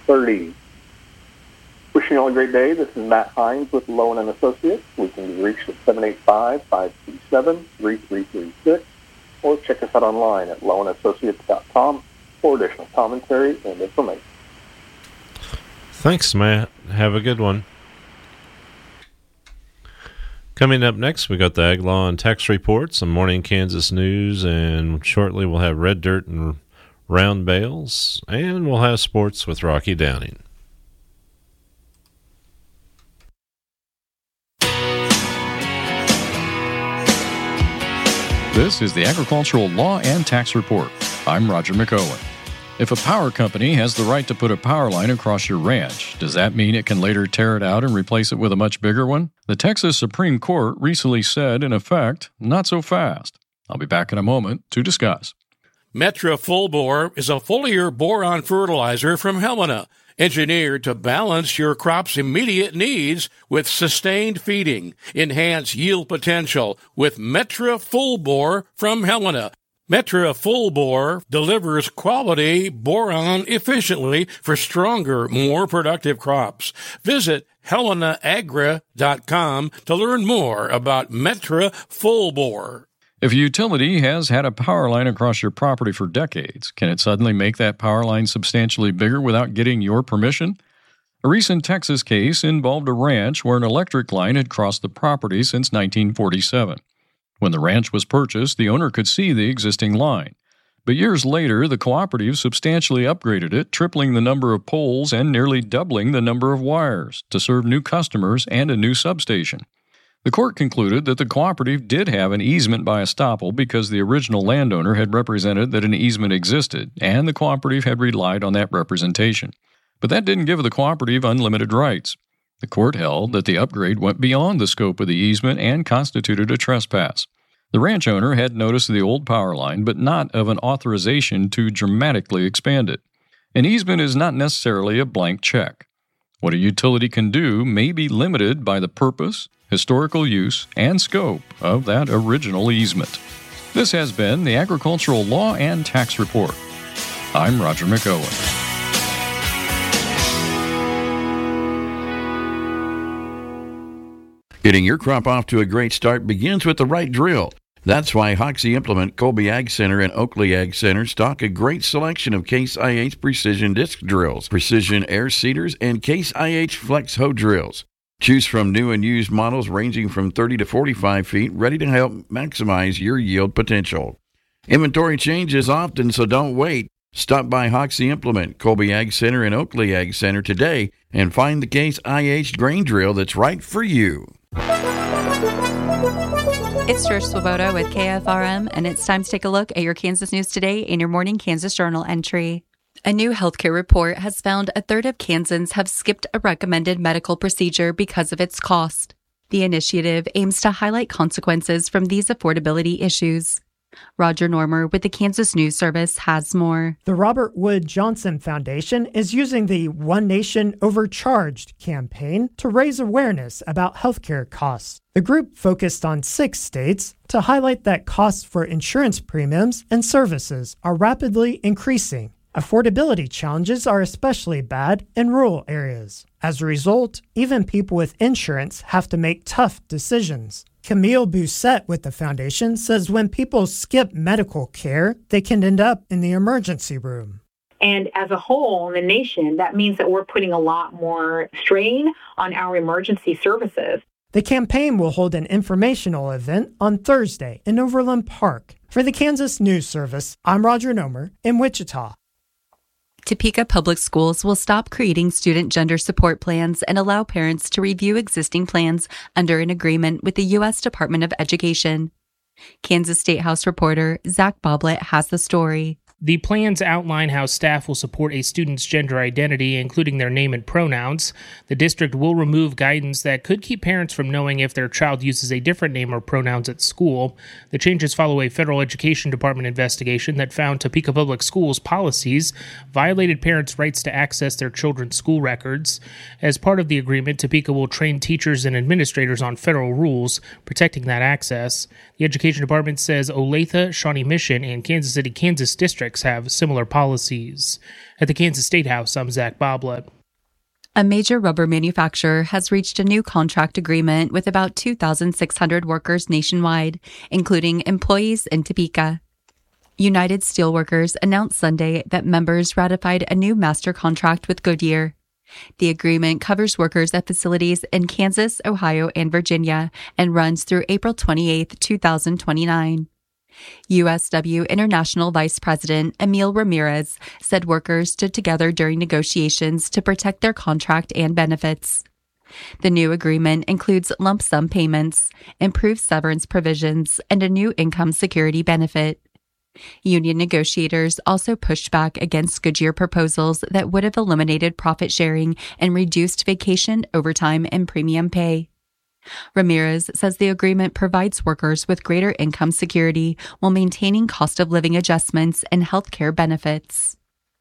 6:30. Wishing you all a great day. This is Matt Hines with Lowen and Associates. We can be reached at 785-537-3336, or check us out online at lowenassociates.com for additional commentary and information. Thanks, Matt. Have a good one. Coming up next, we got the Ag Law and Tax Report, some Morning Kansas news, and shortly we'll have Red Dirt and Round Bales, and we'll have sports with Rocky Downing. This is the Agricultural Law and Tax Report. I'm Roger McOwen. If a power company has the right to put a power line across your ranch, does that mean it can later tear it out and replace it with a much bigger one? The Texas Supreme Court recently said, in effect, not so fast. I'll be back in a moment to discuss. Metra Full Bore is a foliar boron fertilizer from Helena, engineered to balance your crop's immediate needs with sustained feeding. Enhance yield potential with Metra Full Bore from Helena. Metra Full Bore delivers quality boron efficiently for stronger, more productive crops. Visit HelenaAgra.com to learn more about Metra Full Bore. If a utility has had a power line across your property for decades, can it suddenly make that power line substantially bigger without getting your permission? A recent Texas case involved a ranch where an electric line had crossed the property since 1947. When the ranch was purchased, the owner could see the existing line. But years later, the cooperative substantially upgraded it, tripling the number of poles and nearly doubling the number of wires to serve new customers and a new substation. The court concluded that the cooperative did have an easement by estoppel because the original landowner had represented that an easement existed, and the cooperative had relied on that representation. But that didn't give the cooperative unlimited rights. The court held that the upgrade went beyond the scope of the easement and constituted a trespass. The ranch owner had notice of the old power line, but not of an authorization to dramatically expand it. An easement is not necessarily a blank check. What a utility can do may be limited by the purpose, historical use, and scope of that original easement. This has been the Agricultural Law and Tax Report. I'm Roger McOwen. Getting your crop off to a great start begins with the right drill. That's why Hoxie Implement, Colby Ag Center, and Oakley Ag Center stock a great selection of Case IH Precision Disc Drills, Precision Air Seeders, and Case IH Flex Hoe Drills. Choose from new and used models ranging from 30 to 45 feet, ready to help maximize your yield potential. Inventory changes often, so don't wait. Stop by Hoxie Implement, Colby Ag Center, and Oakley Ag Center today and find the Case IH grain drill that's right for you. It's Trish Swoboda with KFRM, and it's time to take a look at your Kansas news today in your morning Kansas Journal entry. A new healthcare report has found a third of Kansans have skipped a recommended medical procedure because of its cost. The initiative aims to highlight consequences from these affordability issues. Roger Normer with the Kansas News Service has more. The Robert Wood Johnson Foundation is using the One Nation Overcharged campaign to raise awareness about healthcare costs. The group focused on 6 states to highlight that costs for insurance premiums and services are rapidly increasing. Affordability challenges are especially bad in rural areas. As a result, even people with insurance have to make tough decisions. Camille Bousset with the foundation says when people skip medical care, they can end up in the emergency room. And as a whole in the nation, that means that we're putting a lot more strain on our emergency services. The campaign will hold an informational event on Thursday in Overland Park. For the Kansas News Service, I'm Roger Nomer in Wichita. Topeka Public Schools will stop creating student gender support plans and allow parents to review existing plans under an agreement with the U.S. Department of Education. Kansas State House reporter Zach Boblet has the story. The plans outline how staff will support a student's gender identity, including their name and pronouns. The district will remove guidance that could keep parents from knowing if their child uses a different name or pronouns at school. The changes follow a federal education department investigation that found Topeka Public Schools policies violated parents' rights to access their children's school records. As part of the agreement, Topeka will train teachers and administrators on federal rules protecting that access. The education department says Olathe, Shawnee Mission, and Kansas City, Kansas district districts have similar policies. At the Kansas State House, I'm Zach Boblet. A major rubber manufacturer has reached a new contract agreement with about 2,600 workers nationwide, including employees in Topeka. United Steelworkers announced Sunday that members ratified a new master contract with Goodyear. The agreement covers workers at facilities in Kansas, Ohio, and Virginia and runs through April 28, 2029. USW International Vice President Emil Ramirez said workers stood together during negotiations to protect their contract and benefits. The new agreement includes lump sum payments, improved severance provisions, and a new income security benefit. Union negotiators also pushed back against Goodyear proposals that would have eliminated profit sharing and reduced vacation, overtime, and premium pay. Ramirez says the agreement provides workers with greater income security while maintaining cost of living adjustments and health care benefits.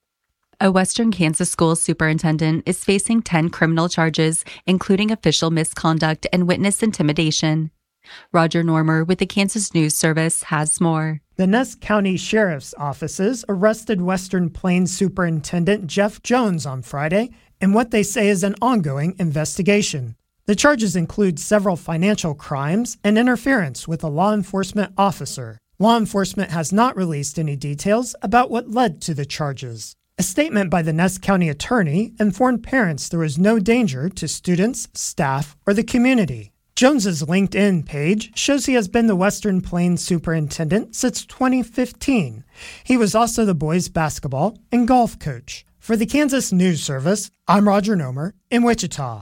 A Western Kansas school superintendent is facing 10 criminal charges, including official misconduct and witness intimidation. Roger Normer with the Kansas News Service has more. The Ness County Sheriff's offices arrested Western Plains Superintendent Jeff Jones on Friday in what they say is an ongoing investigation. The charges include several financial crimes and interference with a law enforcement officer. Law enforcement has not released any details about what led to the charges. A statement by the Ness County attorney informed parents there was no danger to students, staff, or the community. Jones's LinkedIn page shows he has been the Western Plains superintendent since 2015. He was also the boys' basketball and golf coach. For the Kansas News Service, I'm Roger Nomer in Wichita.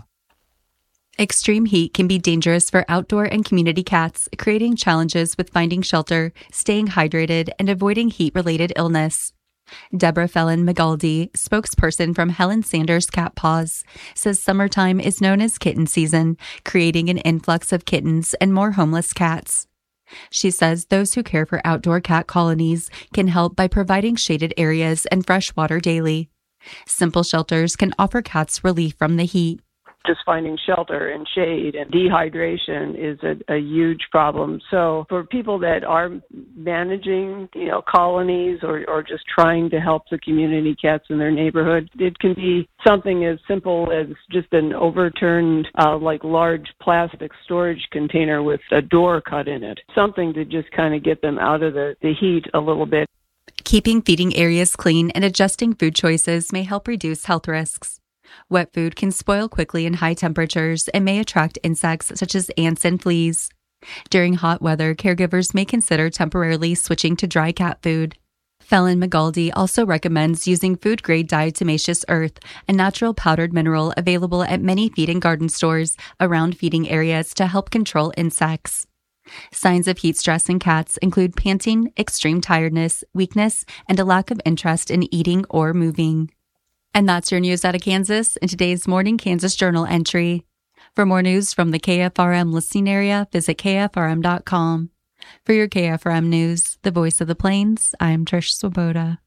Extreme heat can be dangerous for outdoor and community cats, creating challenges with finding shelter, staying hydrated, and avoiding heat-related illness. Deborah Felon Magaldi, spokesperson from Helen Sanders Cat Paws, says summertime is known as kitten season, creating an influx of kittens and more homeless cats. She says those who care for outdoor cat colonies can help by providing shaded areas and fresh water daily. Simple shelters can offer cats relief from the heat. Just finding shelter and shade and dehydration is a huge problem. So for people that are managing, colonies or just trying to help the community cats in their neighborhood, it can be something as simple as just an overturned, large plastic storage container with a door cut in it. Something to just kind of get them out of the heat a little bit. Keeping feeding areas clean and adjusting food choices may help reduce health risks. Wet food can spoil quickly in high temperatures and may attract insects such as ants and fleas. During hot weather, caregivers may consider temporarily switching to dry cat food. Felon Magaldi also recommends using food-grade diatomaceous earth, a natural powdered mineral available at many feed and garden stores around feeding areas to help control insects. Signs of heat stress in cats include panting, extreme tiredness, weakness, and a lack of interest in eating or moving. And that's your news out of Kansas in today's Morning Kansas Journal entry. For more news from the KFRM listening area, visit KFRM.com. For your KFRM news, the voice of the Plains, I'm Trish Swoboda.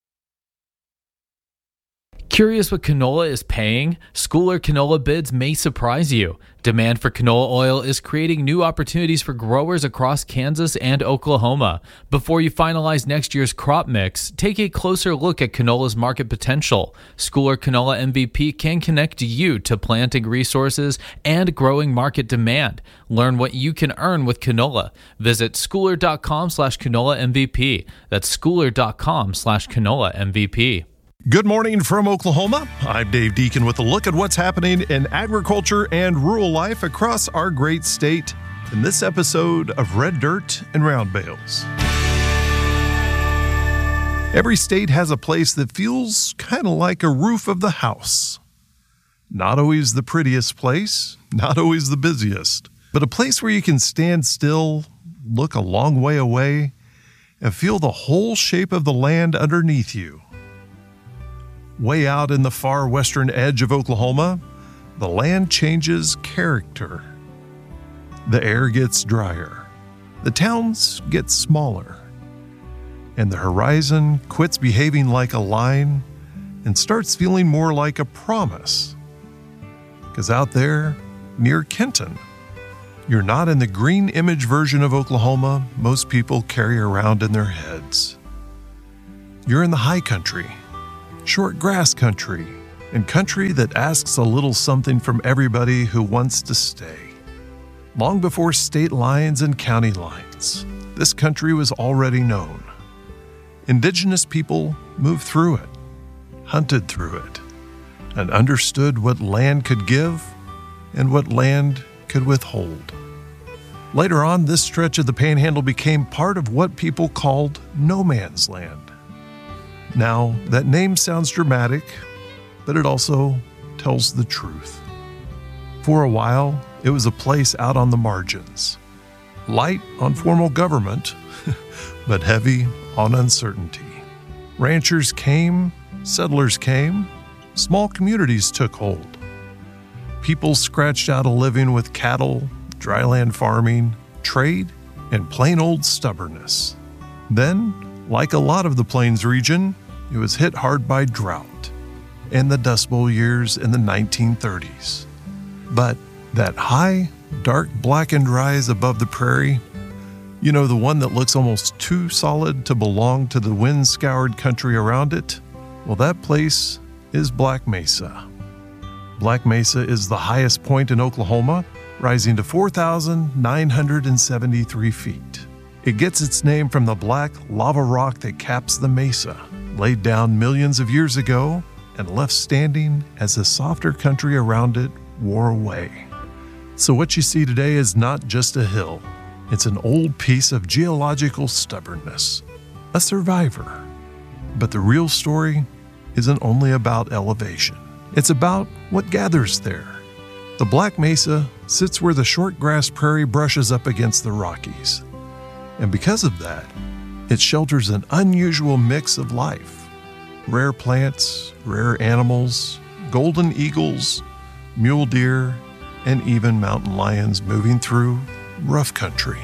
Curious what canola is paying? Schooler canola bids may surprise you. Demand for canola oil is creating new opportunities for growers across Kansas and Oklahoma. Before you finalize next year's crop mix, take a closer look at canola's market potential. Schooler Canola MVP can connect you to planting resources and growing market demand. Learn what you can earn with canola. Visit schooler.com/canola MVP. That's schooler.com/canola MVP. Good morning from Oklahoma. I'm Dave Deacon with a look at what's happening in agriculture and rural life across our great state in this episode of Red Dirt and Round Bales. Every state has a place that feels kind of like a roof of the house. Not always the prettiest place, not always the busiest, but a place where you can stand still, look a long way away, and feel the whole shape of the land underneath you. Way out in the far western edge of Oklahoma, the land changes character. The air gets drier, the towns get smaller, and the horizon quits behaving like a line and starts feeling more like a promise. Because out there, near Kenton, you're not in the green image version of Oklahoma most people carry around in their heads. you're in the high country, short grass country, and country that asks a little something from everybody who wants to stay. Long before state lines and county lines, this country was already known. Indigenous people moved through it, hunted through it, and understood what land could give and what land could withhold. Later on, this stretch of the Panhandle became part of what people called no man's land. Now, that name sounds dramatic, but it also tells the truth. For a while, it was a place out on the margins, light on formal government, but heavy on uncertainty. Ranchers came, settlers came, small communities took hold. People scratched out a living with cattle, dryland farming, trade, and plain old stubbornness. Then, like a lot of the Plains region, it was hit hard by drought and the Dust Bowl years in the 1930s. But that high, dark, blackened rise above the prairie, you know, the one that looks almost too solid to belong to the wind-scoured country around it, well, that place is Black Mesa. Black Mesa is the highest point in Oklahoma, rising to 4,973 feet. It gets its name from the black lava rock that caps the mesa, laid down millions of years ago and left standing as the softer country around it wore away. So what you see today is not just a hill. It's an old piece of geological stubbornness, a survivor. But the real story isn't only about elevation. It's about what gathers there. The Black Mesa sits where the short grass prairie brushes up against the Rockies. And because of that, it shelters an unusual mix of life. Rare plants, rare animals, golden eagles, mule deer, and even mountain lions moving through rough country.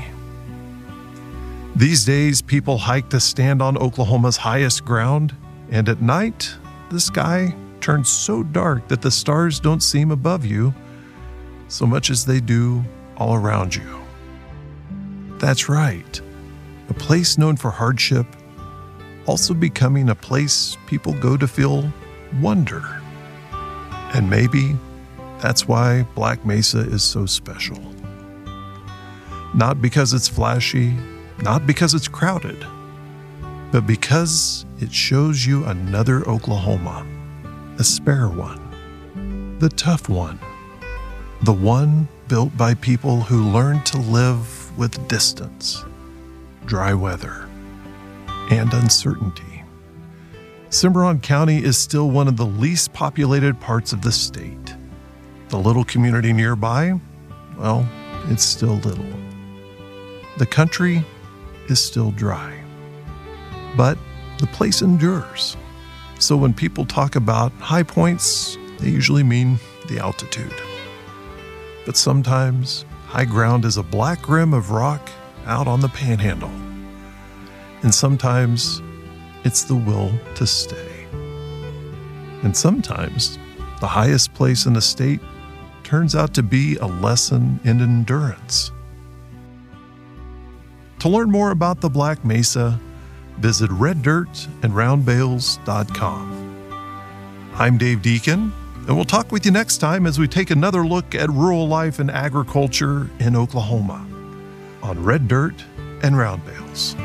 These days, people hike to stand on Oklahoma's highest ground, and at night, the sky turns so dark that the stars don't seem above you so much as they do all around you. That's right, a place known for hardship, also becoming a place people go to feel wonder. And maybe that's why Black Mesa is so special. Not because it's flashy, not because it's crowded, but because it shows you another Oklahoma, a spare one, the tough one, the one built by people who learned to live with distance, dry weather, and uncertainty. Cimarron County is still one of the least populated parts of the state. The little community nearby, well, it's still little. The country is still dry. But the place endures. So when people talk about high points, they usually mean the altitude. But sometimes high ground is a black rim of rock out on the Panhandle. And sometimes it's the will to stay. And sometimes the highest place in the state turns out to be a lesson in endurance. To learn more about the Black Mesa, visit reddirtandroundbales.com. I'm Dave Deacon, and we'll talk with you next time as we take another look at rural life and agriculture in Oklahoma on Red Dirt and Round Bales.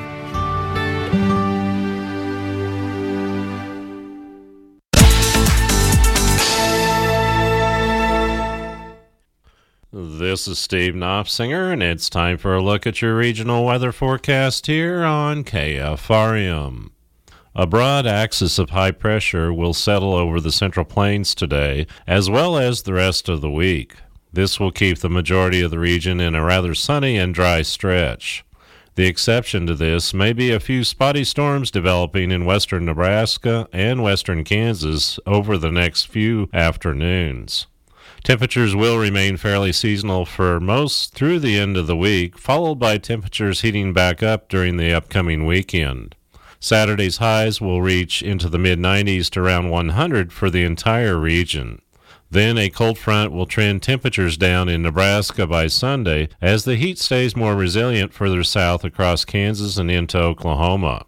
This is Steve Knopfsinger, and it's time for a look at your regional weather forecast here on KFRM. A broad axis of high pressure will settle over the Central Plains today, as well as the rest of the week. This will keep the majority of the region in a rather sunny and dry stretch. The exception to this may be a few spotty storms developing in western Nebraska and western Kansas over the next few afternoons. Temperatures will remain fairly seasonal for most through the end of the week, followed by temperatures heating back up during the upcoming weekend. Saturday's highs will reach into the mid-90s to around 100 for the entire region. Then a cold front will trend temperatures down in Nebraska by Sunday as the heat stays more resilient further south across Kansas and into Oklahoma.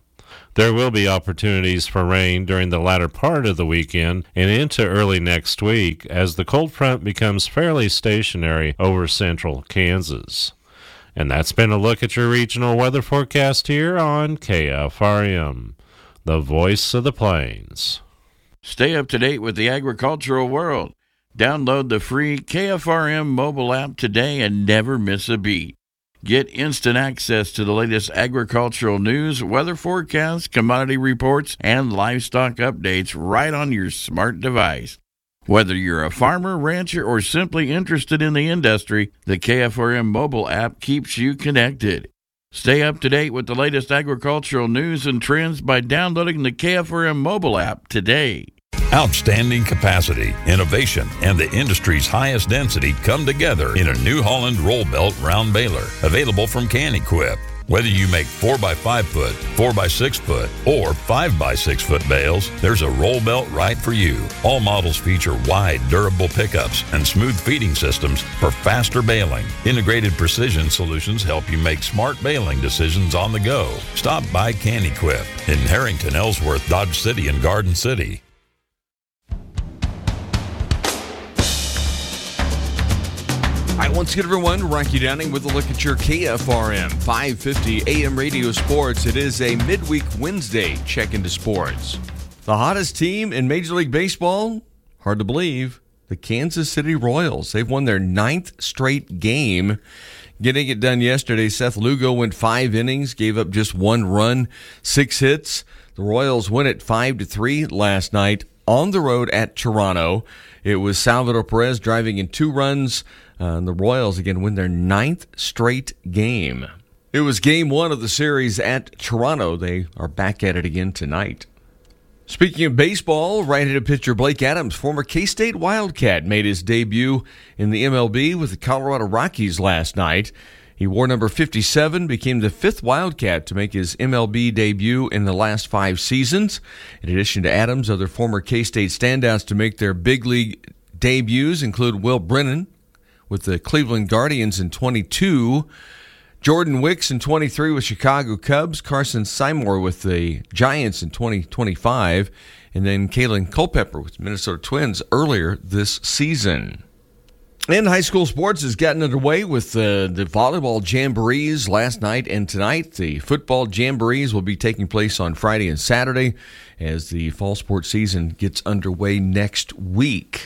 There will be opportunities for rain during the latter part of the weekend and into early next week as the cold front becomes fairly stationary over central Kansas. And that's been a look at your regional weather forecast here on KFRM, the voice of the plains. Stay up to date with the agricultural world. Download the free KFRM mobile app today and never miss a beat. Get instant access to the latest agricultural news, weather forecasts, commodity reports, and livestock updates right on your smart device. Whether you're a farmer, rancher, or simply interested in the industry, the KFRM mobile app keeps you connected. Stay up to date with the latest agricultural news and trends by downloading the KFRM mobile app today. Outstanding capacity, innovation, and the industry's highest density come together in a New Holland roll belt round baler, available from Can-Equip. Whether you make 4x5 foot, 4x6 foot, or 5x6 foot bales, there's a roll belt right for you. All models feature wide, durable pickups and smooth feeding systems for faster baling. Integrated precision solutions help you make smart baling decisions on the go. Stop by Can-Equip in Harrington, Ellsworth, Dodge City, and Garden City. All right, once again, everyone, Rocky Downing with a look at your KFRM 550 AM radio sports. It is a midweek Wednesday check into sports. The hottest team in Major League Baseball, hard to believe, the Kansas City Royals. They've won their 9th straight game. Getting it done yesterday, Seth Lugo went 5 innings, gave up just 1 run, 6 hits. The Royals win it 5-3 last night on the road at Toronto. It was Salvador Perez driving in 2 runs. The Royals, again, win their 9th straight game. It was game 1 of the series at Toronto. They are back at it again tonight. Speaking of baseball, right-handed pitcher Blake Adams, former K-State Wildcat, made his debut in the MLB with the Colorado Rockies last night. He wore number 57, became the 5th Wildcat to make his MLB debut in the last 5 seasons. In addition to Adams, other former K-State standouts to make their big league debuts include Will Brennan with the Cleveland Guardians in 22, Jordan Wicks in 23 with Chicago Cubs, Carson Seymour with the Giants in 2025, and then Kalen Culpepper with Minnesota Twins earlier this season. And high school sports has gotten underway with the volleyball jamborees last night and tonight. The football jamborees will be taking place on Friday and Saturday as the fall sports season gets underway next week.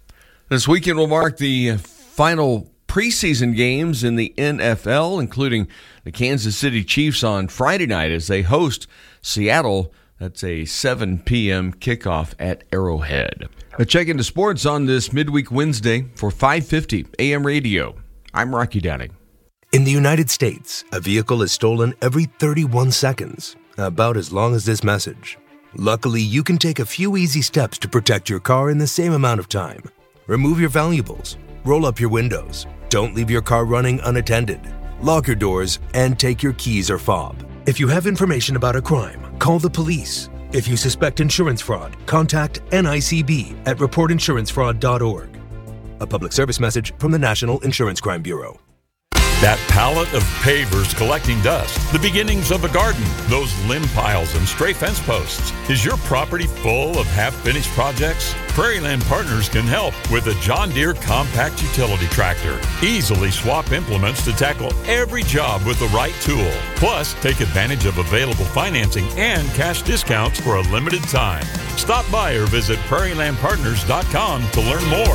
This weekend will mark the final preseason games in the NFL, including the Kansas City Chiefs on Friday night as they host Seattle. That's a 7 p.m. kickoff at Arrowhead. A check into sports on this midweek Wednesday for 550 AM radio. I'm Rocky Downing. In the United States, a vehicle is stolen every 31 seconds, about as long as this message. Luckily, you can take a few easy steps to protect your car in the same amount of time. Remove your valuables. Roll up your windows. Don't leave your car running unattended. Lock your doors and take your keys or fob. If you have information about a crime, call the police. If you suspect insurance fraud, contact NICB at reportinsurancefraud.org. A public service message from the National Insurance Crime Bureau. That pallet of pavers collecting dust, the beginnings of a garden, those limb piles and stray fence posts. Is your property full of half-finished projects? Prairieland Partners can help with a John Deere compact utility tractor. Easily swap implements to tackle every job with the right tool. Plus, take advantage of available financing and cash discounts for a limited time. Stop by or visit prairielandpartners.com to learn more.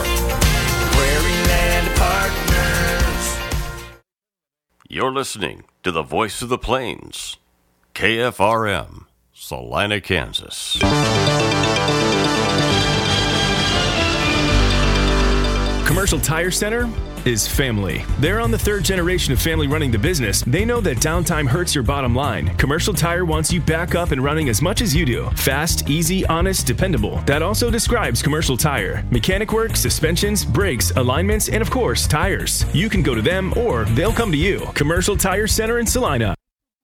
Prairieland Partners. You're listening to the Voice of the Plains, KFRM, Salina, Kansas. Commercial Tire Center is family. They're on the 3rd generation of family running the business. They know that downtime hurts your bottom line. Commercial Tire wants you back up and running as much as you do. Fast, easy, honest, dependable. That also describes Commercial Tire. Mechanic work, suspensions, brakes, alignments, and of course, tires. You can go to them or they'll come to you. Commercial Tire Center in Salina.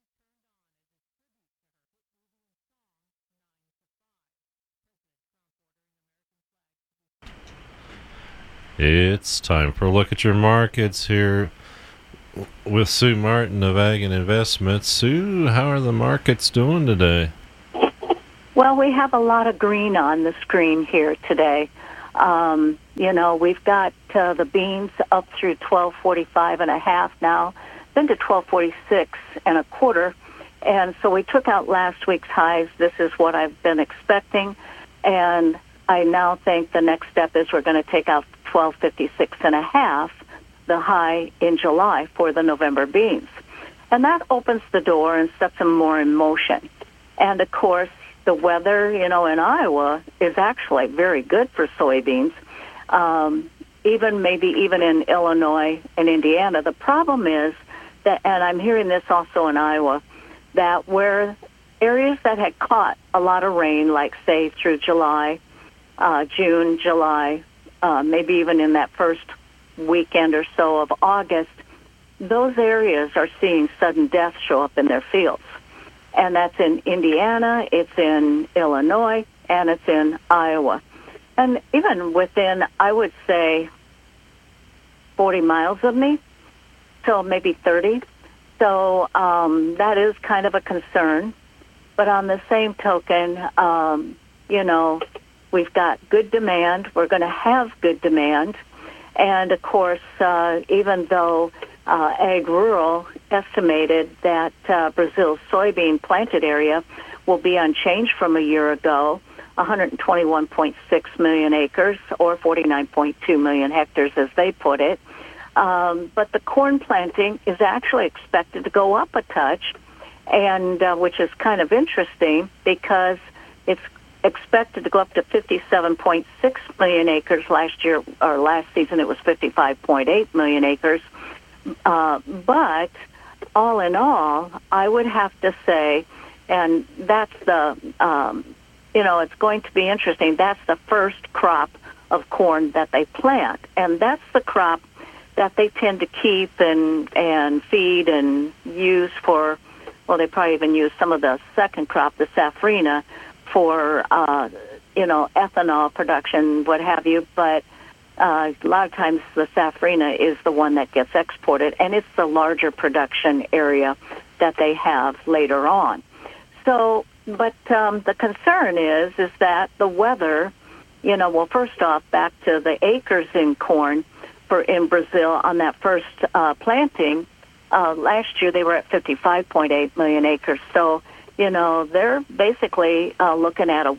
It's time for a look at your markets here with Sue Martin of Ag and Investments. Sue, how are the markets doing today? Well, we have a lot of green on the screen here today. We've got the beans up through 12.45 and a half now, then to 12.46 and a quarter. And so we took out last week's highs. This is what I've been expecting. And I now think the next step is we're going to take out 12.56 and a half, the high in July for the November beans. And that opens the door and sets them more in motion. And, of course, the weather, in Iowa is actually very good for soybeans, even in Illinois and Indiana. The problem is that, and I'm hearing this also in Iowa, that where areas that had caught a lot of rain, like, say, through July, June, July, maybe even in that first weekend or so of August, those areas are seeing sudden death show up in their fields. And that's in Indiana, it's in Illinois, and it's in Iowa. And even within, I would say, 40 miles of me, so maybe 30. So that is kind of a concern. But on the same token, we've got good demand. We're going to have good demand. And, of course, even though Ag Rural estimated that Brazil's soybean planted area will be unchanged from a year ago, 121.6 million acres, or 49.2 million hectares as they put it. But the corn planting is actually expected to go up a touch, and which is kind of interesting because it's expected to go up to 57.6 million acres last year, or last season it was 55.8 million acres. But all in all, I would have to say, and that's the, it's going to be interesting, that's the first crop of corn that they plant. And that's the crop that they tend to keep and feed and use for, well, they probably even use some of the second crop, the safrinha, for, ethanol production, what have you. But a lot of times the safrinha is the one that gets exported, and it's the larger production area that they have later on. So, but the concern is that the weather, first off, back to the acres in corn in Brazil on that first planting, last year they were at 55.8 million acres. So, they're basically looking at a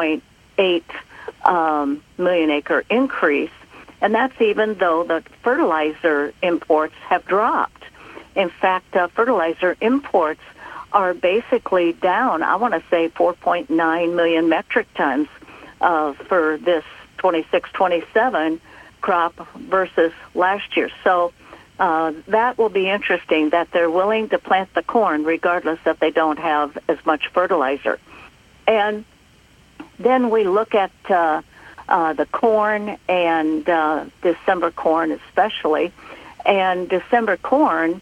1.8 million acre increase. And that's even though the fertilizer imports have dropped. In fact, fertilizer imports are basically down, I want to say 4.9 million metric tons for this 26-27 crop versus last year. So that will be interesting that they're willing to plant the corn regardless that they don't have as much fertilizer. And then we look at the corn and December corn especially. And December corn,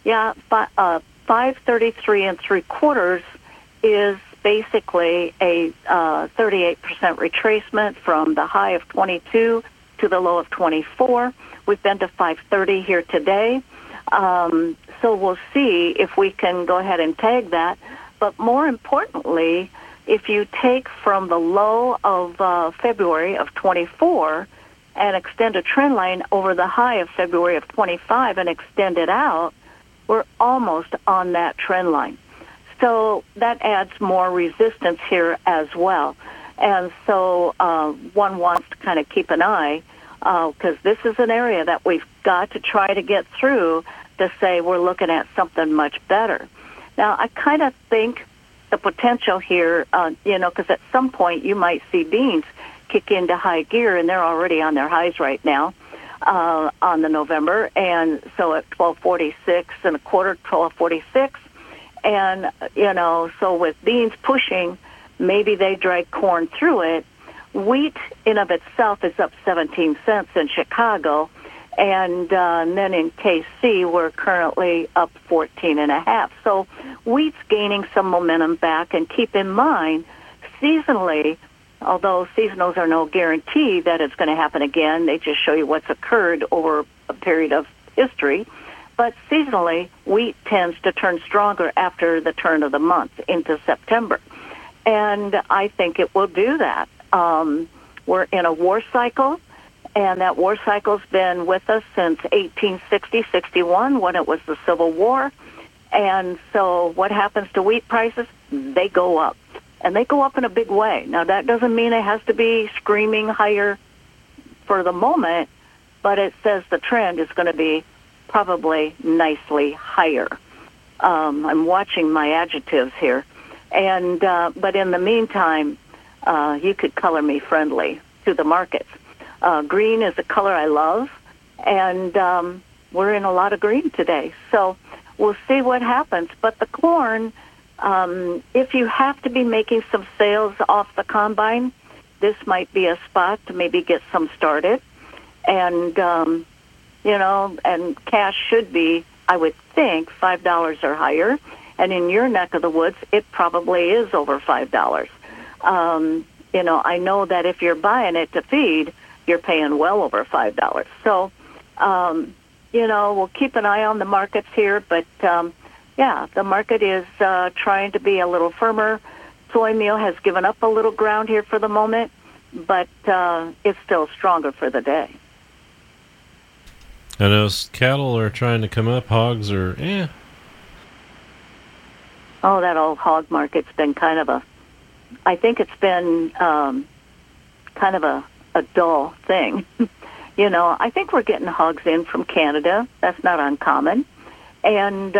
533 3/4 is basically a 38% retracement from the high of 22 to the low of 24. We've been to 530 here today. So we'll see if we can go ahead and tag that. But more importantly, if you take from the low of February of 24 and extend a trend line over the high of February of 25 and extend it out, we're almost on that trend line. So that adds more resistance here as well. And so one wants to kind of keep an eye because this is an area that we've got to try to get through to say we're looking at something much better. Now, I kind of think the potential here, because at some point you might see beans kick into high gear, and they're already on their highs right now on the November. And so at 12.46 and a quarter, 12.46. And, so with beans pushing, maybe they drag corn through it. Wheat in of itself is up 17 cents in Chicago. And then in KC, we're currently up 14.5. So wheat's gaining some momentum back. And keep in mind, seasonally, although seasonals are no guarantee that it's going to happen again, they just show you what's occurred over a period of history. But seasonally, wheat tends to turn stronger after the turn of the month into September. And I think it will do that. We're in a war cycle, and that war cycle's been with us since 1860-61 when it was the Civil War. And so what happens to wheat prices? They go up. And they go up in a big way. Now, that doesn't mean it has to be screaming higher for the moment, but it says the trend is going to be probably nicely higher. I'm watching my adjectives here. And but in the meantime, you could color me friendly to the markets. Green is a color I love, and we're in a lot of green today. So we'll see what happens. But the corn, if you have to be making some sales off the combine, this might be a spot to maybe get some started. And, and cash should be, I would think, $5 or higher. And in your neck of the woods, it probably is over $5. I know that if you're buying it to feed, you're paying well over $5. So, we'll keep an eye on the markets here. But, the market is trying to be a little firmer. Soy meal has given up a little ground here for the moment, but it's still stronger for the day. I know cattle are trying to come up. Hogs are, Oh, that old hog market's been I think it's been kind of a dull thing. I think we're getting hogs in from Canada. That's not uncommon. And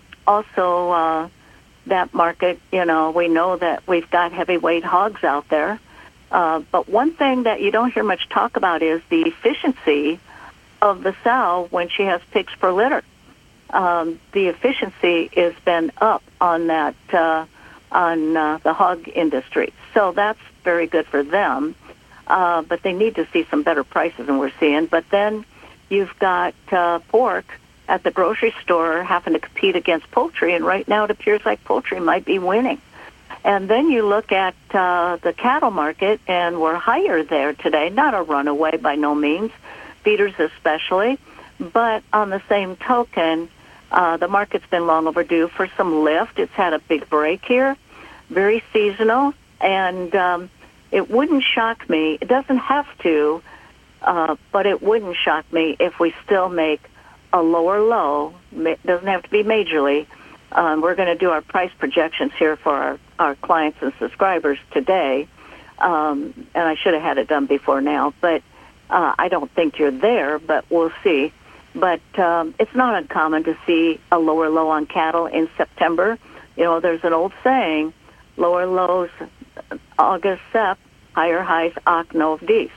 also that market, we know that we've got heavyweight hogs out there. But one thing that you don't hear much talk about is the efficiency of the sow when she has pigs per litter. The efficiency has been up on that on the hog industry, so that's very good for them. But they need to see some better prices than we're seeing. But then you've got pork at the grocery store having to compete against poultry, and right now it appears like poultry might be winning. And then you look at the cattle market, and we're higher there today. Not a runaway by no means, feeders especially. But on the same token, the market's been long overdue for some lift. It's had a big break here, very seasonal, and it wouldn't shock me. It doesn't have to, but it wouldn't shock me if we still make a lower low. It doesn't have to be majorly. We're going to do our price projections here for our clients and subscribers today, and I should have had it done before now, but I don't think you're there, but we'll see. But it's not uncommon to see a lower low on cattle in September. There's an old saying, lower lows August, Sep, higher highs Oct, Nov, Dis,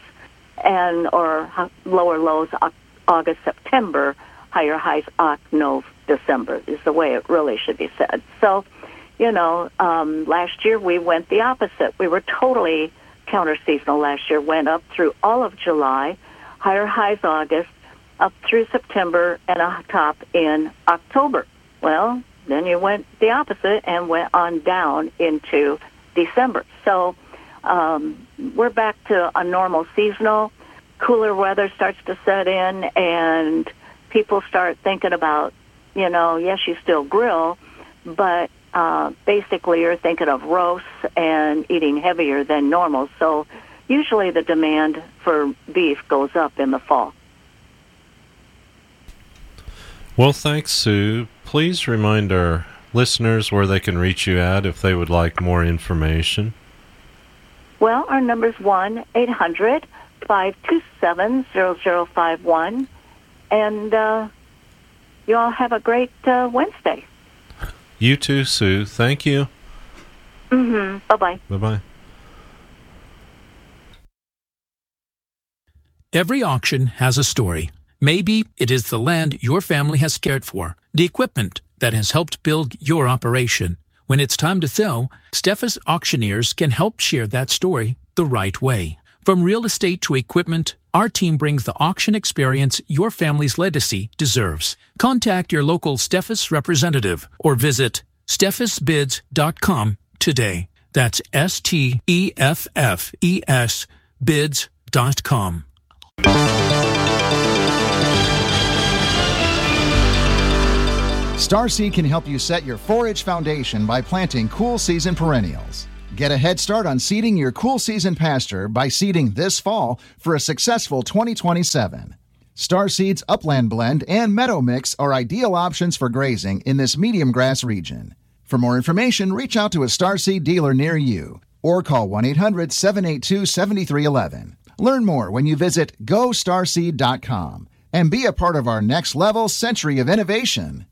or lower lows August, September, higher highs Oct, Nov, December is the way it really should be said. So, last year we went the opposite. We were totally counter-seasonal last year, went up through all of July, higher highs August, up through September, and a top in October. Well, then you went the opposite and went on down into December. So we're back to a normal seasonal. Cooler weather starts to set in, and people start thinking about, yes, you still grill, but basically you're thinking of roasts and eating heavier than normal. So usually the demand for beef goes up in the fall. Well, thanks, Sue. Please remind our listeners where they can reach you at if they would like more information. Well, our number is 1-800-527-0051, and you all have a great Wednesday. You too, Sue. Thank you. Bye-bye. Bye-bye. Every auction has a story. Maybe it is the land your family has cared for, the equipment that has helped build your operation. When it's time to sell, Steffes Auctioneers can help share that story the right way. From real estate to equipment, our team brings the auction experience your family's legacy deserves. Contact your local Steffes representative or visit steffesbids.com today. That's STEFFES bids.com. Starseed can help you set your forage foundation by planting cool season perennials. Get a head start on seeding your cool season pasture by seeding this fall for a successful 2027. Starseed's Upland Blend and Meadow Mix are ideal options for grazing in this medium grass region. For more information, reach out to a Starseed dealer near you or call 1-800-782-7311. Learn more when you visit GoStarseed.com and be a part of our next level century of innovation.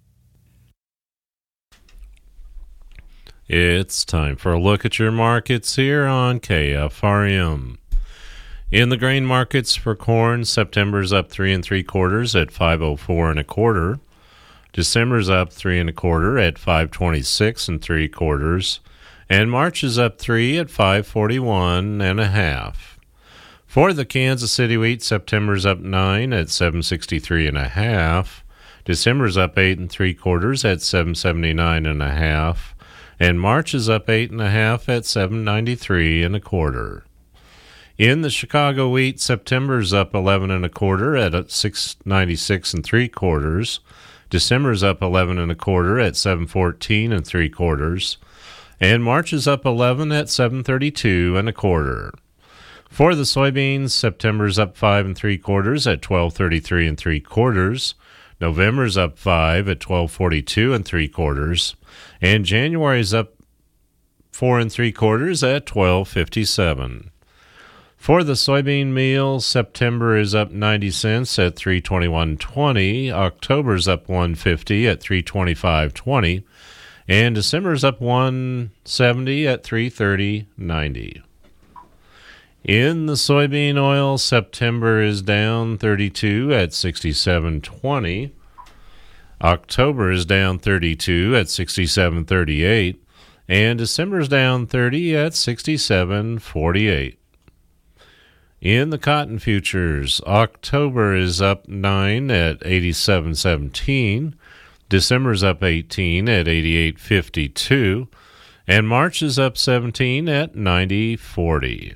It's time for a look at your markets here on KFRM. In the grain markets for corn, September's up 3 3/4 at 504 1/4. December's up 3 1/4 at 526 3/4, and March is up 3 at 541 1/2. For the Kansas City wheat, September's up 9 at 763 1/2. December's up 8 3/4 at 779 1/2, and March is up 8 1/2 at 793 1/4. In the Chicago wheat, September's up 11 1/4 at 696 3/4. December's up 11 1/4 at 714 3/4, and March is up 11 at 732 1/4. For the soybeans, September's up 5 3/4 at 1233 3/4. November's up 5 at 1242 3/4, and January's up 4 3/4 at 1257. For the soybean meal, September is up 90 cents at 321.20. October's up 150 at 325.20, and December's up 170 at 330.90. In the soybean oil, September is down 32 at 67.20. October is down 32 at 67.38, and December's down 30 at 67.48. In the cotton futures, October is up 9 at 87.17, December's up 18 at 88.52, and March is up 17 at 90.40.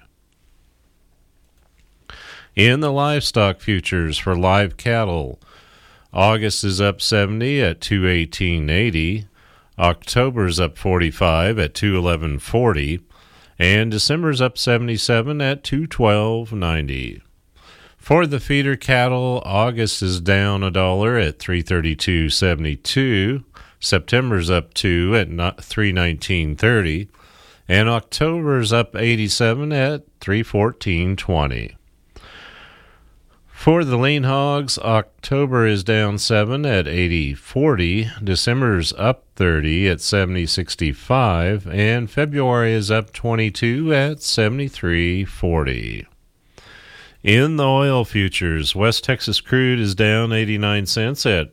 In the livestock futures for live cattle, August is up 70 at 218.80, October's up 45 at 211.40, and December's up 77 at 212.90. For the feeder cattle, August is down $1 at 332.72, September's up 2 at 319.30, and October's up 87 at 314.20. For the lean hogs, October is down 7 at 80.40, December's up 30 at 70.65, and February is up 22 at 73.40. In the oil futures, West Texas crude is down 89 cents at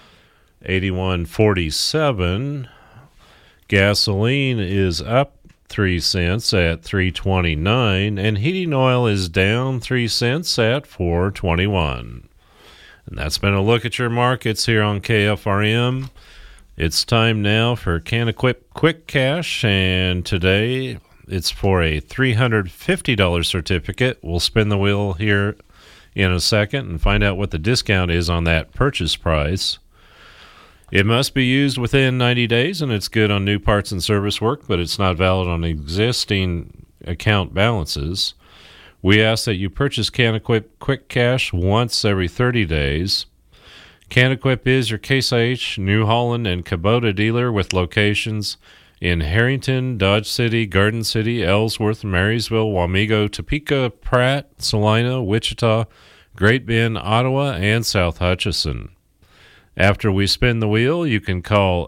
81.47. Gasoline is up 3 cents at 3.29, and heating oil is down 3 cents at 4.21. And that's been a look at your markets here on KFRM. It's time now for CanEquip Quick Cash, and today it's for a $350 certificate. We'll spin the wheel here in a second and find out what the discount is on that purchase price. It must be used within 90 days, and it's good on new parts and service work, but it's not valid on existing account balances. We ask that you purchase CanEquip Quick Cash once every 30 days. CanEquip is your Case IH, New Holland, and Kubota dealer with locations in Harrington, Dodge City, Garden City, Ellsworth, Marysville, Wamego, Topeka, Pratt, Salina, Wichita, Great Bend, Ottawa, and South Hutchinson. After we spin the wheel, you can call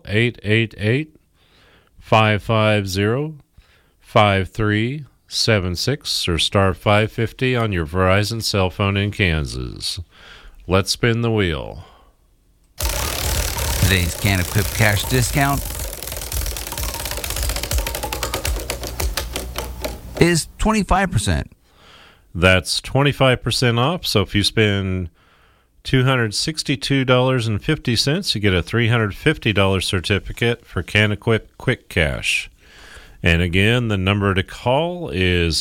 888-550-5376 or star 550 on your Verizon cell phone in Kansas. Let's spin the wheel. Today's CanEquip Cash discount is 25%. That's 25% off, so if you spend $262.50, you get a $350 certificate for CanEquip Quick Cash. And again, the number to call is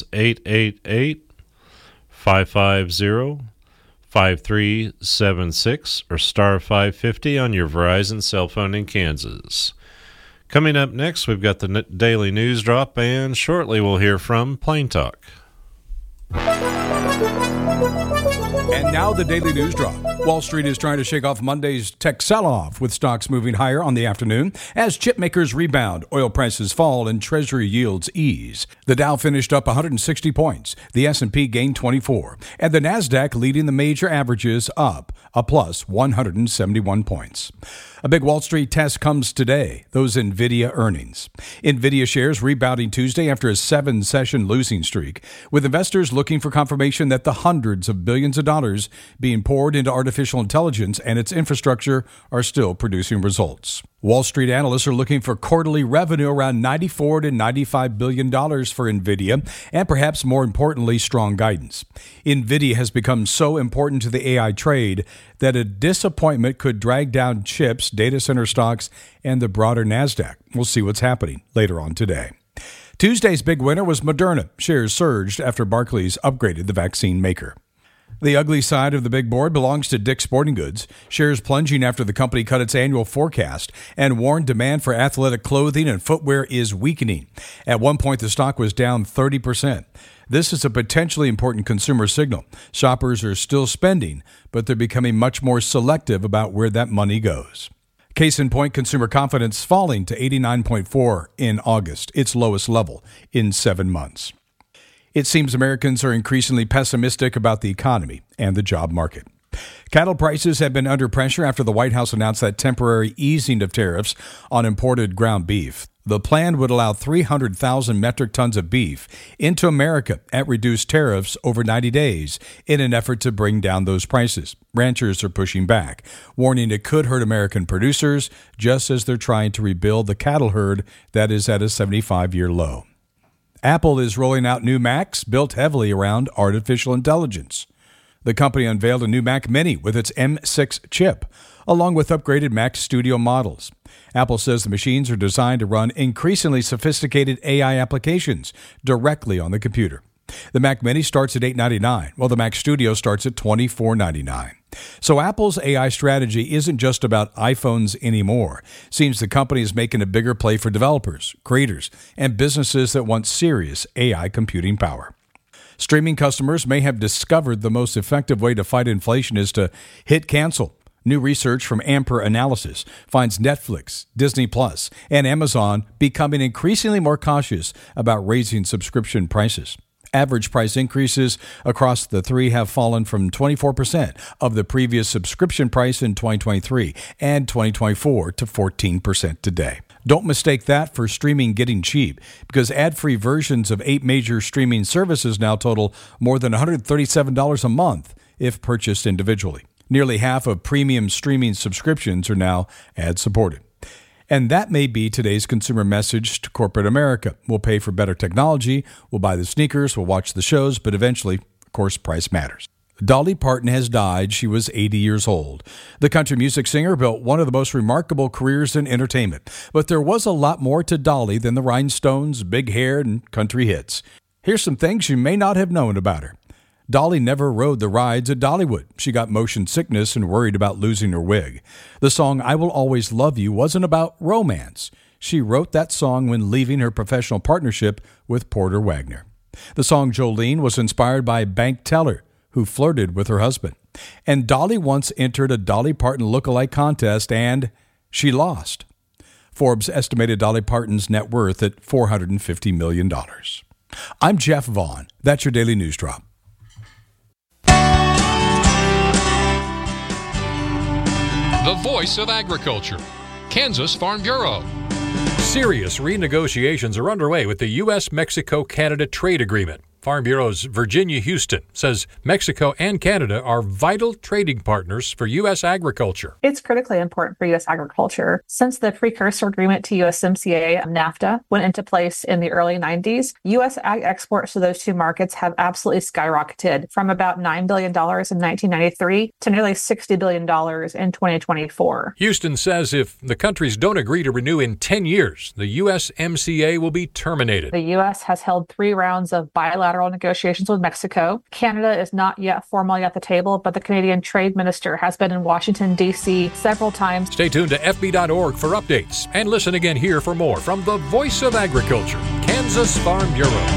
888-550-5376 or star 550 on your Verizon cell phone in Kansas. Coming up next, we've got the Daily News Drop, and shortly we'll hear from Plain Talk. And now the Daily News Drop. Wall Street is trying to shake off Monday's tech sell-off, with stocks moving higher on the afternoon as chip makers rebound, oil prices fall, and Treasury yields ease. The Dow finished up 160 points, the S&P gained 24, and the Nasdaq leading the major averages up a plus 171 points. A big Wall Street test comes today, those NVIDIA earnings. NVIDIA shares rebounding Tuesday after a 7-session losing streak, with investors looking for confirmation that the hundreds of billions of dollars being poured into artificial intelligence and its infrastructure are still producing results. Wall Street analysts are looking for quarterly revenue around $94 to $95 billion for NVIDIA, and perhaps more importantly, strong guidance. NVIDIA has become so important to the AI trade that a disappointment could drag down chips, data center stocks, and the broader Nasdaq. We'll see what's happening later on today. Tuesday's big winner was Moderna. Shares surged after Barclays upgraded the vaccine maker. The ugly side of the big board belongs to Dick's Sporting Goods, shares plunging after the company cut its annual forecast and warned demand for athletic clothing and footwear is weakening. At one point, the stock was down 30%. This is a potentially important consumer signal. Shoppers are still spending, but they're becoming much more selective about where that money goes. Case in point, consumer confidence falling to 89.4 in August, its lowest level in 7 months. It seems Americans are increasingly pessimistic about the economy and the job market. Cattle prices have been under pressure after the White House announced that temporary easing of tariffs on imported ground beef. The plan would allow 300,000 metric tons of beef into America at reduced tariffs over 90 days in an effort to bring down those prices. Ranchers are pushing back, warning it could hurt American producers just as they're trying to rebuild the cattle herd that is at a 75-year low. Apple is rolling out new Macs built heavily around artificial intelligence. The company unveiled a new Mac Mini with its M6 chip, along with upgraded Mac Studio models. Apple says the machines are designed to run increasingly sophisticated AI applications directly on the computer. The Mac Mini starts at $899, while the Mac Studio starts at $2499. So Apple's AI strategy isn't just about iPhones anymore. Seems the company is making a bigger play for developers, creators, and businesses that want serious AI computing power. Streaming customers may have discovered the most effective way to fight inflation is to hit cancel. New research from Ampere Analysis finds Netflix, Disney Plus, and Amazon becoming increasingly more cautious about raising subscription prices. Average price increases across the three have fallen from 24% of the previous subscription price in 2023 and 2024 to 14% today. Don't mistake that for streaming getting cheap, because ad-free versions of 8 major streaming services now total more than $137 a month if purchased individually. Nearly half of premium streaming subscriptions are now ad-supported. And that may be today's consumer message to corporate America. We'll pay for better technology, we'll buy the sneakers, we'll watch the shows, but eventually, of course, price matters. Dolly Parton has died. She was 80 years old. The country music singer built one of the most remarkable careers in entertainment. But there was a lot more to Dolly than the rhinestones, big hair, and country hits. Here's some things you may not have known about her. Dolly never rode the rides at Dollywood. She got motion sickness and worried about losing her wig. The song I Will Always Love You wasn't about romance. She wrote that song when leaving her professional partnership with Porter Wagner. The song Jolene was inspired by a bank teller who flirted with her husband. And Dolly once entered a Dolly Parton lookalike contest, and she lost. Forbes estimated Dolly Parton's net worth at $450 million. I'm Jeff Vaughn. That's your Daily News Drop. The voice of agriculture, Kansas Farm Bureau. Serious renegotiations are underway with the U.S.-Mexico-Canada trade agreement. Farm Bureau's Virginia Houston says Mexico and Canada are vital trading partners for U.S. agriculture. It's critically important for U.S. agriculture. Since the precursor agreement to USMCA, NAFTA, went into place in the early 90s, U.S. ag exports to those two markets have absolutely skyrocketed from about $9 billion in 1993 to nearly $60 billion in 2024. Houston says if the countries don't agree to renew in 10 years, the USMCA will be terminated. The U.S. has held 3 rounds of bilateral bilateral negotiations with Mexico. Canada is not yet formally at the table, but the Canadian Trade Minister has been in Washington, D.C. several times. Stay tuned to FB.org for updates and listen again here for more from the Voice of Agriculture, Kansas Farm Bureau.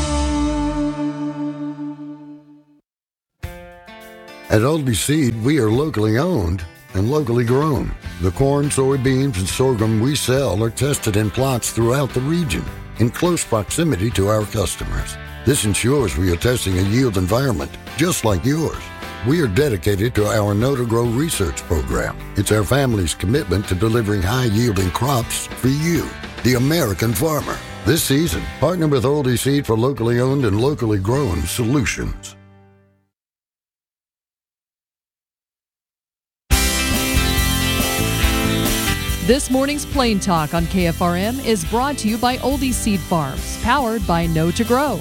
At Oldie Seed, we are locally owned and locally grown. The corn, soybeans, and sorghum we sell are tested in plots throughout the region in close proximity to our customers. This ensures we are testing a yield environment just like yours. We are dedicated to our Know to Grow research program. It's our family's commitment to delivering high-yielding crops for you, the American farmer. This season, partner with Oldie Seed for locally owned and locally grown solutions. This morning's Plain Talk on KFRM is brought to you by Oldie Seed Farms, powered by Know to Grow.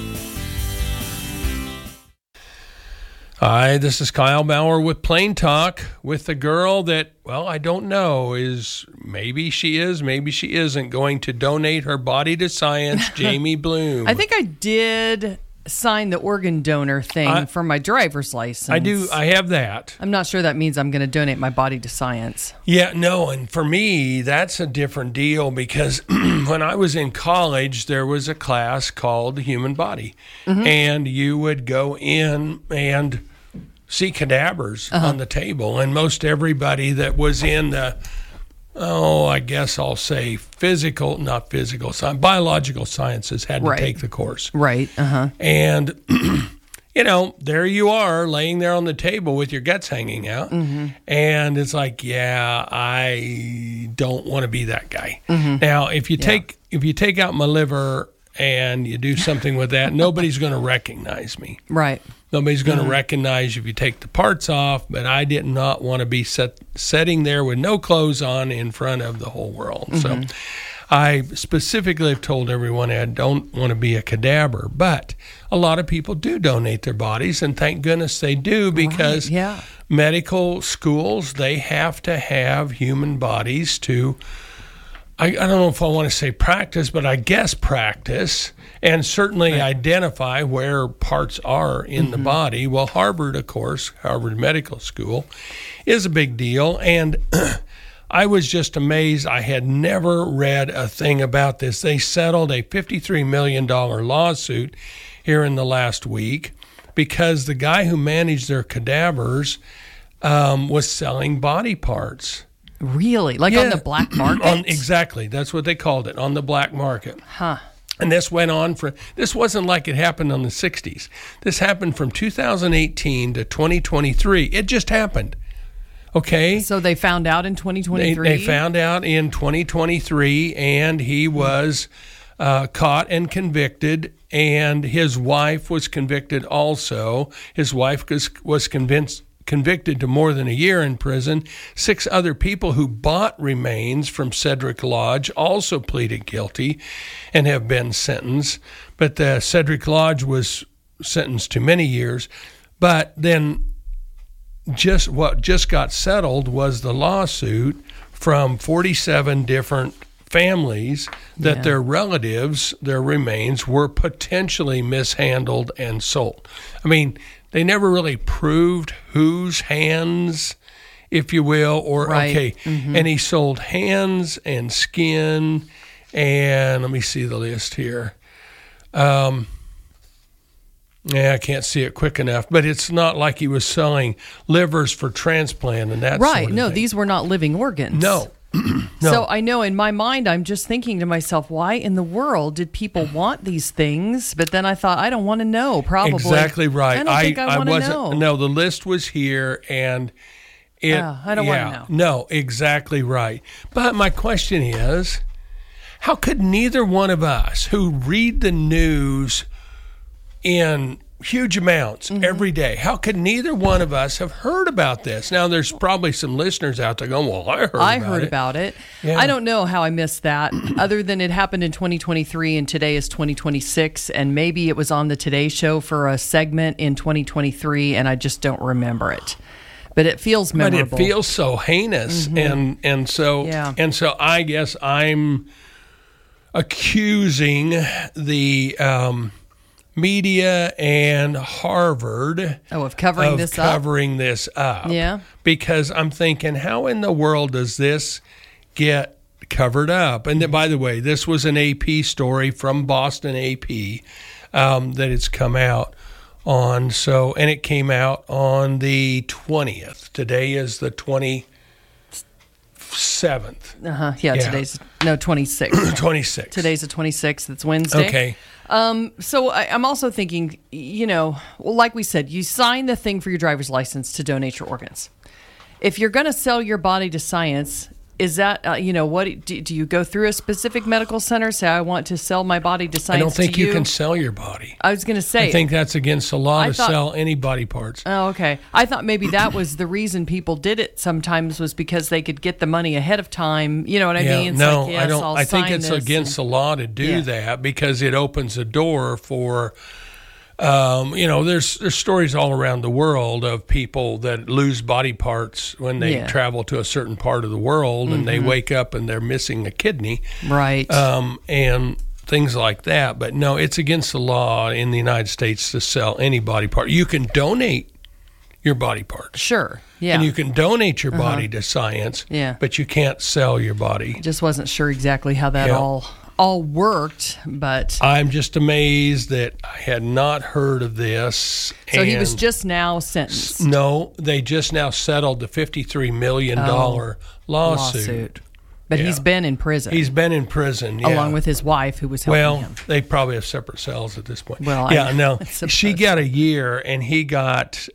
Hi, this is Kyle Bauer with Plain Talk with the girl that, well, I don't know, is maybe she is, maybe she isn't going to donate her body to science, Jamie Bloom. I think I did sign the organ donor thing for my driver's license. I do. I have that. I'm not sure that means I'm going to donate my body to science. Yeah, no, and for me, that's a different deal because when I was in college, there was a class called the human body, and you would go in and see cadavers on the table, and most everybody that was in the I guess I'll say biological sciences had to take the course. Right. And, there you are laying there on the table with your guts hanging out. And it's like, yeah, I don't want to be that guy. Now, if you take out my liver and you do something with that, nobody's going to recognize me. Right. Nobody's going to recognize if you take the parts off, but I did not want to be sitting there with no clothes on in front of the whole world. So I specifically have told everyone I don't want to be a cadaver, but a lot of people do donate their bodies, and thank goodness they do because medical schools, they have to have human bodies to, I don't know if I want to say practice, but I guess practice and certainly identify where parts are in the body. Well, Harvard, of course, Harvard Medical School is a big deal. And I was just amazed. I had never read a thing about this. They settled a $53 million lawsuit here in the last week because the guy who managed their cadavers was selling body parts. Really? Like on the black market? Exactly. That's what they called it, on the black market. Huh. And this went on this wasn't like it happened in the 60s. This happened from 2018 to 2023. It just happened. Okay? So they found out in 2023? They found out in 2023, and he was caught and convicted, and his wife was convicted also. His wife was convicted to more than a year in prison. 6 other people who bought remains from Cedric Lodge also pleaded guilty and have been sentenced. But Cedric Lodge was sentenced to many years. But then what just got settled was the lawsuit from 47 different families that their relatives, their remains, were potentially mishandled and sold. I mean, they never really proved whose hands, if you will, or and he sold hands and skin, and let me see the list here. I can't see it quick enough, but it's not like he was selling livers for transplant and that sort of no, thing. these were not living organs. No. So I know in my mind, I'm just thinking to myself, why in the world did people want these things? But then I thought, I don't want to know, probably. Exactly right. I don't think I want to know. No, the list was here, and I don't want to know. No, exactly right. But my question is, how could neither one of us who read the news in huge amounts every day, how could neither one of us have heard about this? Now, there's probably some listeners out there going, well, I heard about it. Yeah. I don't know how I missed that, other than it happened in 2023 and today is 2026, and maybe it was on the Today Show for a segment in 2023, and I just don't remember it. But it feels memorable. But it feels so heinous, and so I guess I'm accusing the media and Harvard of covering this up. Yeah. Because I'm thinking, how in the world does this get covered up? And then, by the way, this was an AP story from Boston AP that it's come out on. So, and it came out on the 20th. Today is the 27th. Yeah, today's 26th. 26th. Today's the 26th. It's Wednesday. Okay. So I'm also thinking, like we said, you sign the thing for your driver's license to donate your organs. If you're going to sell your body to science, is that, what do you go through a specific medical center, say, I want to sell my body to science? I don't think to you can sell your body. I was going to say. I think that's against the law to sell any body parts. Oh, okay. I thought maybe that was the reason people did it sometimes, was because they could get the money ahead of time. You know what I mean? It's no, like, yes, I don't. I'll I think sign it's this against the law to do that, because it opens a door for. There's stories all around the world of people that lose body parts when they travel to a certain part of the world, and they wake up and they're missing a kidney, right? And things like that. But no, it's against the law in the United States to sell any body part. You can donate your body parts, sure, yeah, and you can donate your body to science, but you can't sell your body. Just wasn't sure exactly how that all worked, but I'm just amazed that I had not heard of this. So he was just now sentenced. No, they just now settled the $53 million lawsuit. But he's been in prison. He's been in prison, along with his wife, who was helping him. They probably have separate cells at this point. Well, she got a year, and he got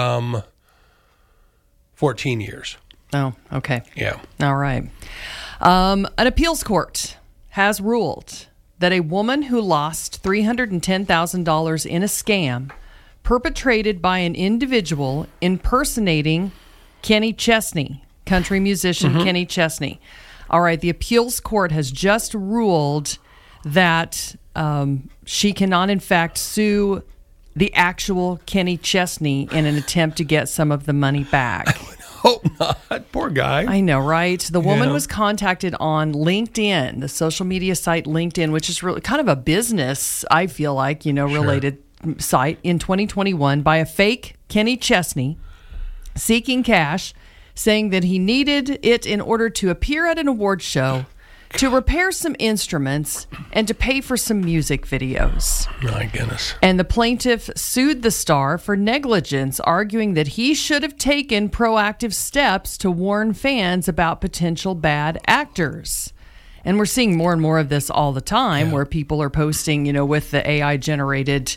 14 years. Oh, okay. Yeah. All right. An appeals court has ruled that a woman who lost $310,000 in a scam perpetrated by an individual impersonating Kenny Chesney, country musician Kenny Chesney. All right, the appeals court has just ruled that she cannot, in fact, sue the actual Kenny Chesney in an attempt to get some of the money back. Hope not. Poor guy. I know, right? The woman was contacted on LinkedIn, the social media site LinkedIn, which is really kind of a business, I feel like, related site, in 2021 by a fake Kenny Chesney seeking cash, saying that he needed it in order to appear at an award show, to repair some instruments, and to pay for some music videos. My goodness. And the plaintiff sued the star for negligence, arguing that he should have taken proactive steps to warn fans about potential bad actors. And we're seeing more and more of this all the time, where people are posting, with the AI-generated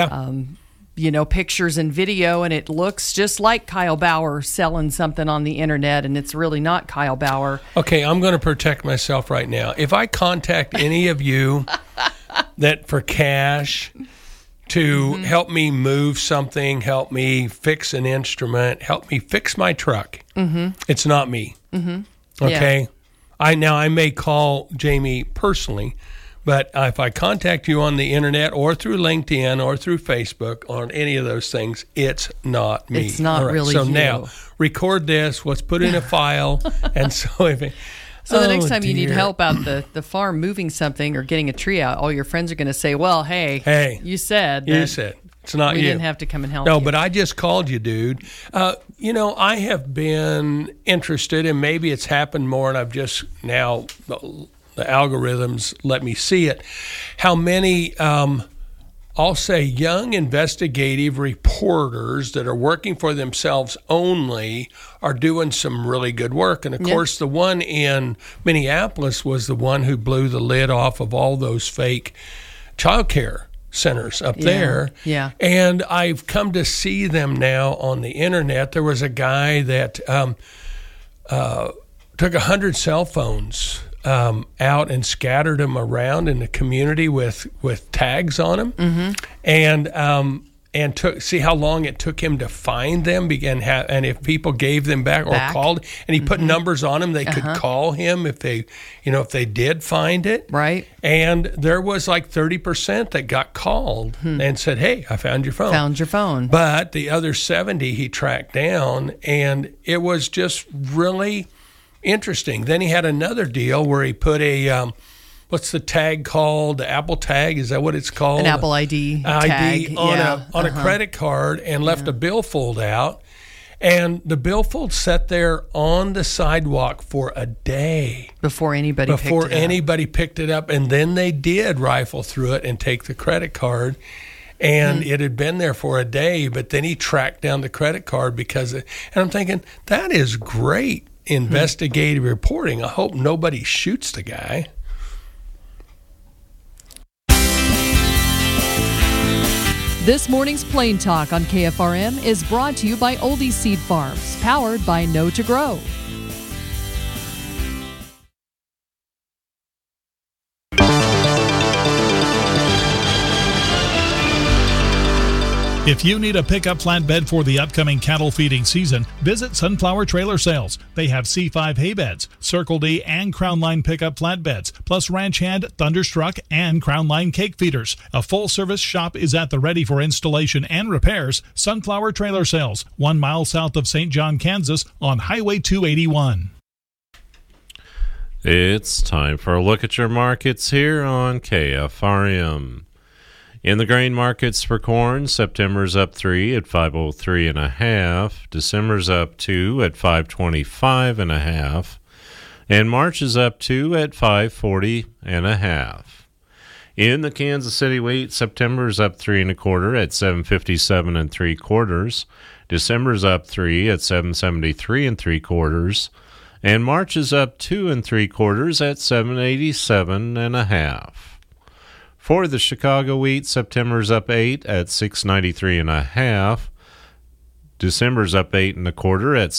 pictures and video, and it looks just like Kyle Bauer selling something on the internet, and it's really not Kyle Bauer. Okay, I'm going to protect myself right now. If I contact any of you that for cash to help me move something, help me fix an instrument, help me fix my truck, it's not me. Okay? I may call Jamie personally, but if I contact you on the internet or through LinkedIn or through Facebook on any of those things, it's not me. It's not really so you. Now, record this. Let's put it in a file. And so if it, So the next time you need help out the farm moving something or getting a tree out, all your friends are going to say, well, hey, you said that it's not we you. didn't have to come and help No, you. but I just called you, dude. I have been interested, and maybe it's happened more, and I've just now the algorithms let me see it, how many I'll say young investigative reporters that are working for themselves only are doing some really good work. And of course, the one in Minneapolis was the one who blew the lid off of all those fake child care centers up there. Yeah. And I've come to see them now on the internet. There was a guy that took 100 cell phones out and scattered them around in the community with tags on them, and see how long it took him to find them, and if people gave them back or called, and he put numbers on them, they could call him if they did find it. Right. And there was like 30% that got called and said, "Hey, I found your phone." Found your phone. But the other 70 he tracked down, and it was just really interesting. Then he had another deal where he put a what's the tag called? The Apple tag, is that what it's called? An Apple ID tag. On a credit card, and left a billfold out. And the billfold sat there on the sidewalk for a day. Before anybody picked it up. And then they did rifle through it and take the credit card. And it had been there for a day, but then he tracked down the credit card and I'm thinking, that is great investigative reporting. I hope nobody shoots the guy. This morning's Plain Talk on KFRM is brought to you by Oldie Seed Farms, powered by Know to Grow. If you need a pickup flatbed for the upcoming cattle feeding season, visit Sunflower Trailer Sales. They have C5 hay beds, Circle D and Crown Line pickup flatbeds, plus Ranch Hand, Thunderstruck, and Crown Line cake feeders. A full-service shop is at the ready for installation and repairs. Sunflower Trailer Sales, 1 mile south of St. John, Kansas, on Highway 281. It's time for a look at your markets here on KFRM. In the grain markets for corn, September's up 3 at 503.5, December's up 2 at 525.5, and March is up 2 at 540.5. In the Kansas City wheat, September's up 3 1/4 at 757 3/4, December's up 3 at 773 3/4, and March is up 2 3/4 at 787.5. For the Chicago wheat, September's up 8 at 693.5. December's up 8 1/4 at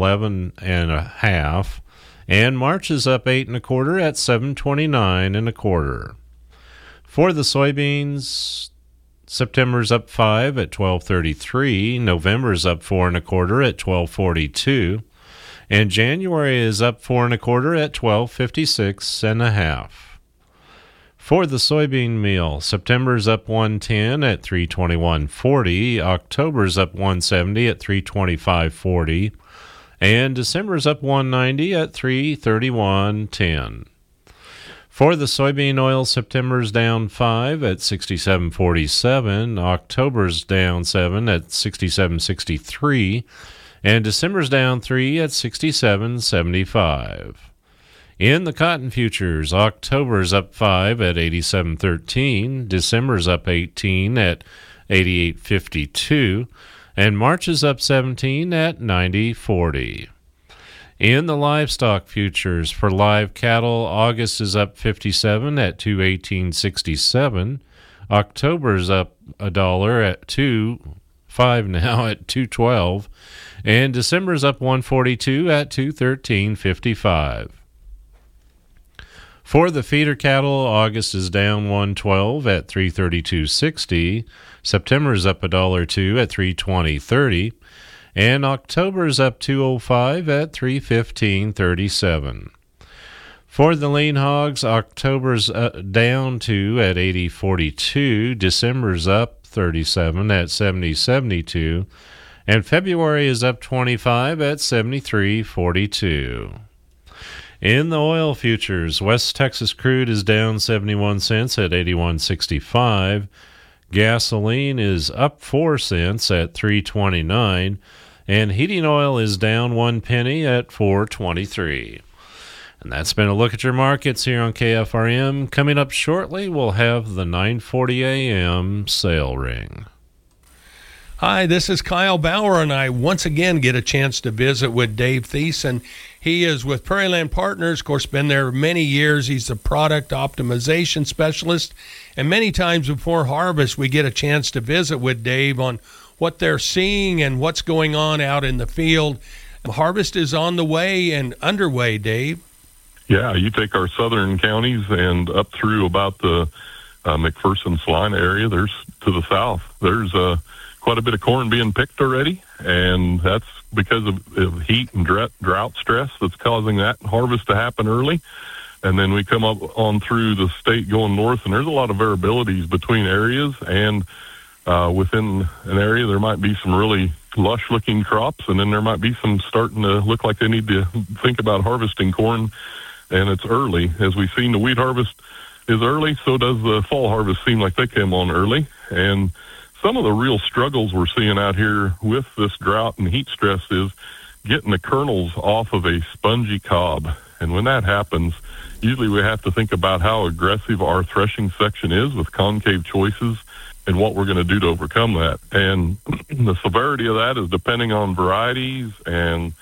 711.5. And March is up 8 1/4 at 729.25. For the soybeans, September's up 5 at 1233. November's up 4 1/4 at 1242. And January is up 4 1/4 at 1256.5. For the soybean meal, September's up 110 at 321.40, October's up 170 at 325.40, and December's up 190 at 331.10. For the soybean oil, September's down 5 at 67.47, October's down 7 at 67.63, and December's down 3 at 67.75. In the cotton futures, October's up 5 at 87.13, December's up 18 at 88.52, and March is up 17 at 90.40. In the livestock futures, for live cattle, August is up 57 at 218.67, October's up $1 at 2.5 now at 2.12, and December's up 142 at 213.55. For the feeder cattle, August is down 112 at 332.60, September is up $1.02 at 320.30, and October is up 205 at 315.37. For the lean hogs, October's down 2 at 80.42, December's up 37 at 70.72, and February is up 25 at 73.42. In the oil futures, West Texas crude is down 71 cents at 81.65. Gasoline is up 4 cents at 3.29, and heating oil is down 1 penny at 4.23. And that's been a look at your markets here on KFRM. Coming up shortly, we'll have the 9:40 a.m. sale ring. Hi, this is Kyle Bauer, and I once again get a chance to visit with Dave Thiessen. He is with Prairie Land Partners, of course, been there many years. He's the product optimization specialist, and many times before harvest, we get a chance to visit with Dave on what they're seeing and what's going on out in the field. Harvest is on the way and underway, Dave. Yeah, you take our southern counties and up through about the McPherson Salina area, there's to the south, there's quite a bit of corn being picked already, and that's because of heat and drought stress that's causing that harvest to happen early. And then we come up on through the state going north, and there's a lot of variabilities between areas, and within an area there might be some really lush-looking crops, and then there might be some starting to look like they need to think about harvesting corn, and it's early. As we've seen the wheat harvest is early, so does the fall harvest seem like they came on early. And some of the real struggles we're seeing out here with this drought and heat stress is getting the kernels off of a spongy cob. And when that happens, usually we have to think about how aggressive our threshing section is with concave choices and what we're going to do to overcome that. And the severity of that is depending on varieties and